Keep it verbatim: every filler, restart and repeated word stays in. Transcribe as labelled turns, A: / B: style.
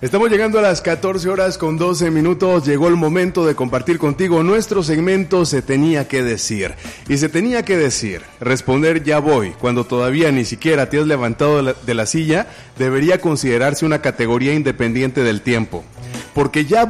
A: Estamos llegando a las catorce horas con doce minutos. Llegó el momento de compartir contigo nuestro segmento Se Tenía que Decir. Y se tenía que decir, responder ya voy, cuando todavía ni siquiera te has levantado de la, de la silla, debería considerarse una categoría independiente del tiempo. Porque ya